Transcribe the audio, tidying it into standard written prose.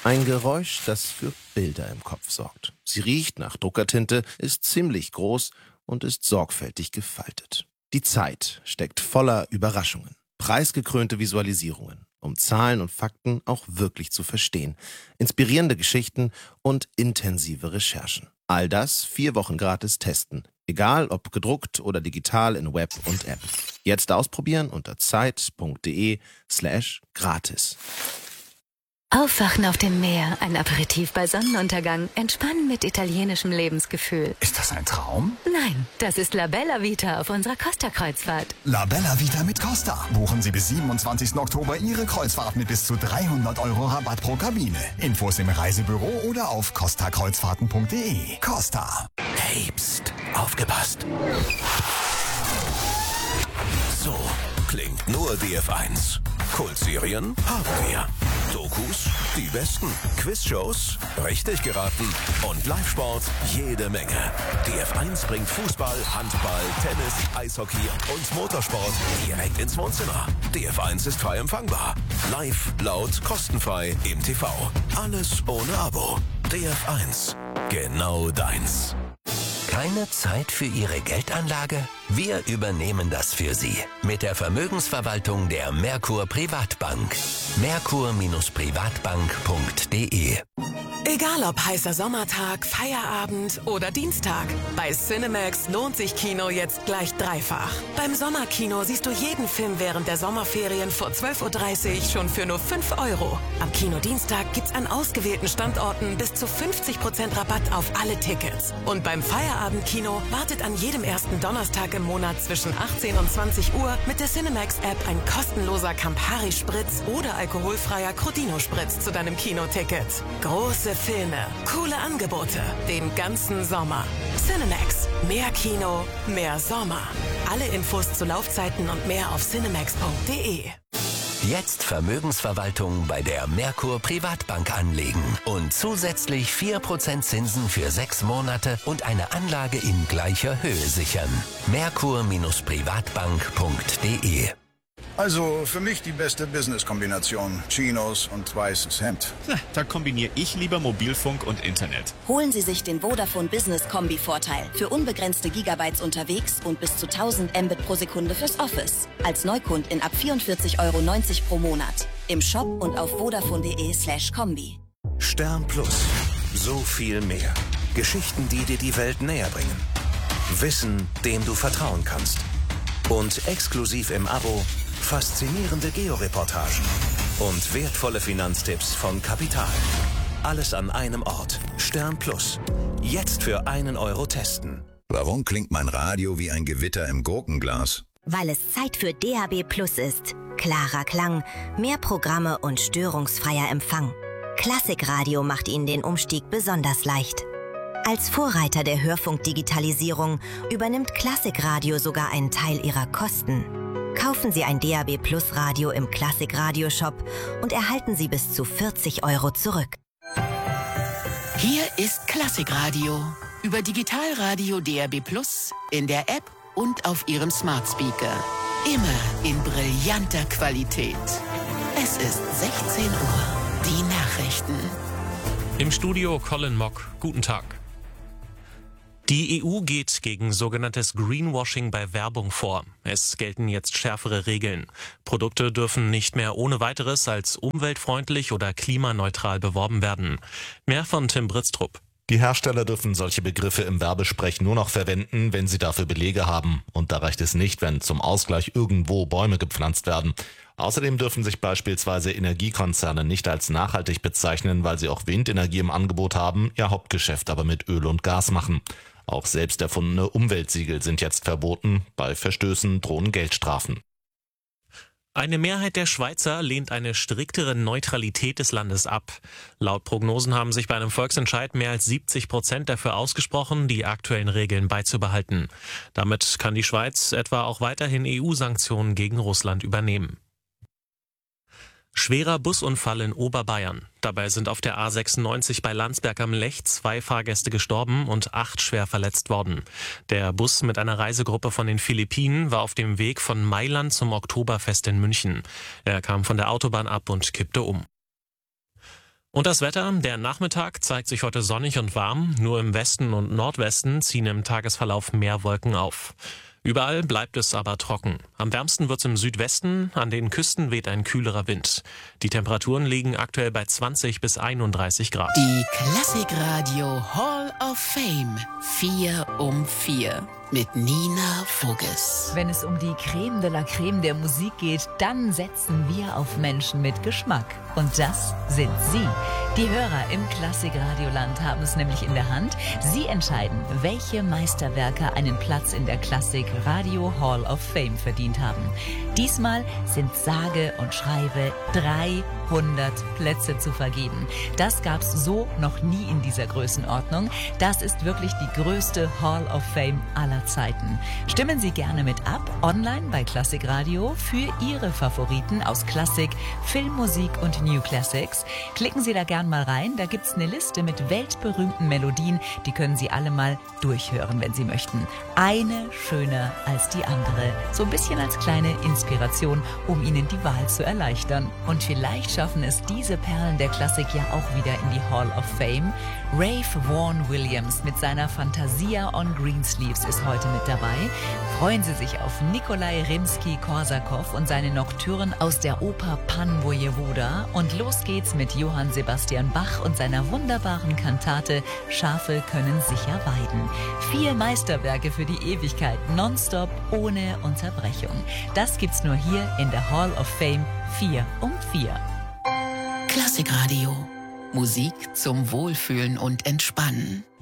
Ein Geräusch, das für Bilder im Kopf sorgt. Sie riecht nach Druckertinte, ist ziemlich groß und ist sorgfältig gefaltet. Die Zeit steckt voller Überraschungen. Preisgekrönte Visualisierungen, um Zahlen und Fakten auch wirklich zu verstehen. Inspirierende Geschichten und intensive Recherchen. All das 4 Wochen gratis testen. Egal ob gedruckt oder digital in Web und App. Jetzt ausprobieren unter zeit.de/gratis. Aufwachen auf dem Meer, ein Aperitif bei Sonnenuntergang, entspannen mit italienischem Lebensgefühl. Ist das ein Traum? Nein, das ist La Bella Vita auf unserer Costa-Kreuzfahrt. La Bella Vita mit Costa. Buchen Sie bis 27. Oktober Ihre Kreuzfahrt mit bis zu 300 € Rabatt pro Kabine. Infos im Reisebüro oder auf costakreuzfahrten.de. Costa. Hey, pst, aufgepasst. So klingt nur DF1. Kultserien haben wir. Dokus, die besten. Quizshows, richtig geraten. Und Live-Sport, jede Menge. DF1 bringt Fußball, Handball, Tennis, Eishockey und Motorsport direkt ins Wohnzimmer. DF1 ist frei empfangbar. Live, laut, kostenfrei im TV. Alles ohne Abo. DF1, genau deins. Keine Zeit für Ihre Geldanlage? Wir übernehmen das für Sie. Mit der Vermögensverwaltung der Merkur Privatbank. Merkur-Privatbank.de. Egal ob heißer Sommertag, Feierabend oder Dienstag. Bei Cinemax lohnt sich Kino jetzt gleich dreifach. Beim Sommerkino siehst du jeden Film während der Sommerferien vor 12:30 Uhr schon für nur 5 €. Am Kinodienstag gibt's an ausgewählten Standorten bis zu 50% Rabatt auf alle Tickets. Und beim Feierabendkino wartet an jedem ersten Donnerstag im Monat zwischen 18 und 20 Uhr mit der Cinemax-App ein kostenloser Campari-Spritz oder alkoholfreier Crodino-Spritz zu deinem Kinoticket. Große Filme, coole Angebote, den ganzen Sommer. Cinemax, mehr Kino, mehr Sommer. Alle Infos zu Laufzeiten und mehr auf cinemax.de. Jetzt Vermögensverwaltung bei der Merkur Privatbank anlegen und zusätzlich 4% Zinsen für 6 Monate und eine Anlage in gleicher Höhe sichern. Merkur-Privatbank.de. Also für mich die beste Business-Kombination. Chinos und weißes Hemd. Da kombiniere ich lieber Mobilfunk und Internet. Holen Sie sich den Vodafone Business Kombi-Vorteil. Für unbegrenzte Gigabytes unterwegs und bis zu 1000 Mbit pro Sekunde fürs Office. Als Neukundin ab 44,90 € pro Monat. Im Shop und auf vodafone.de/kombi. Stern Plus. So viel mehr. Geschichten, die dir die Welt näher bringen. Wissen, dem du vertrauen kannst. Und exklusiv im Abo faszinierende Georeportagen und wertvolle Finanztipps von Kapital. Alles an einem Ort. Stern Plus. Jetzt für 1 € testen. Warum klingt mein Radio wie ein Gewitter im Gurkenglas? Weil es Zeit für DAB Plus ist. Klarer Klang, mehr Programme und störungsfreier Empfang. Klassikradio macht Ihnen den Umstieg besonders leicht. Als Vorreiter der Hörfunkdigitalisierung übernimmt Klassikradio sogar einen Teil Ihrer Kosten. Kaufen Sie ein DAB Plus Radio im Klassikradio-Shop und erhalten Sie bis zu 40 € zurück. Hier ist Klassikradio. Über Digitalradio DAB Plus, in der App und auf Ihrem Smart Speaker. Immer in brillanter Qualität. Es ist 16 Uhr. Die Nachrichten. Im Studio Colin Mock. Guten Tag. Die EU geht gegen sogenanntes Greenwashing bei Werbung vor. Es gelten jetzt schärfere Regeln. Produkte dürfen nicht mehr ohne weiteres als umweltfreundlich oder klimaneutral beworben werden. Mehr von Tim Britztrup. Die Hersteller dürfen solche Begriffe im Werbesprech nur noch verwenden, wenn sie dafür Belege haben. Und da reicht es nicht, wenn zum Ausgleich irgendwo Bäume gepflanzt werden. Außerdem dürfen sich beispielsweise Energiekonzerne nicht als nachhaltig bezeichnen, weil sie auch Windenergie im Angebot haben, ihr Hauptgeschäft aber mit Öl und Gas machen. Auch selbst erfundene Umweltsiegel sind jetzt verboten. Bei Verstößen drohen Geldstrafen. Eine Mehrheit der Schweizer lehnt eine striktere Neutralität des Landes ab. Laut Prognosen haben sich bei einem Volksentscheid mehr als 70% dafür ausgesprochen, die aktuellen Regeln beizubehalten. Damit kann die Schweiz etwa auch weiterhin EU-Sanktionen gegen Russland übernehmen. Schwerer Busunfall in Oberbayern. Dabei sind auf der A96 bei Landsberg am Lech 2 Fahrgäste gestorben und 8 schwer verletzt worden. Der Bus mit einer Reisegruppe von den Philippinen war auf dem Weg von Mailand zum Oktoberfest in München. Er kam von der Autobahn ab und kippte um. Und das Wetter, der Nachmittag zeigt sich heute sonnig und warm. Nur im Westen und Nordwesten ziehen im Tagesverlauf mehr Wolken auf. Überall bleibt es aber trocken. Am wärmsten wird's im Südwesten, an den Küsten weht ein kühlerer Wind. Die Temperaturen liegen aktuell bei 20 bis 31 Grad. Die Klassikradio Hall of Fame 4 um 4 mit Nina Vogges. Wenn es um die Creme de la Creme der Musik geht, dann setzen wir auf Menschen mit Geschmack. Und das sind Sie. Die Hörer im Klassikradioland haben es nämlich in der Hand. Sie entscheiden, welche Meisterwerke einen Platz in der Klassikradio Hall of Fame verdient haben. Diesmal sind sage und schreibe 300 Plätze zu vergeben. Das gab's so noch nie in dieser Größenordnung. Das ist wirklich die größte Hall of Fame aller Zeiten. Stimmen Sie gerne mit ab, online bei Klassikradio für Ihre Favoriten aus Klassik, Filmmusik und New Classics. Klicken Sie da gern mal rein, da gibt's eine Liste mit weltberühmten Melodien, die können Sie alle mal durchhören, wenn Sie möchten. Eine schöner als die andere. So ein bisschen als kleine Inspiration, um Ihnen die Wahl zu erleichtern. Und vielleicht schaffen es diese Perlen der Klassik ja auch wieder in die Hall of Fame. Ralph Vaughan Williams mit seiner Fantasia on Greensleeves ist heute mit dabei. Freuen Sie sich auf Nikolai Rimsky-Korsakow und seine Nocturnen aus der Oper Pan Wojewoda. Und los geht's mit Johann Sebastian Bach und seiner wunderbaren Kantate Schafe können sicher weiden. 4 Meisterwerke für die Ewigkeit, nonstop, ohne Unterbrechung. Das gibt's nur hier in der Hall of Fame 4 um 4. Klassikradio. Musik zum Wohlfühlen und Entspannen.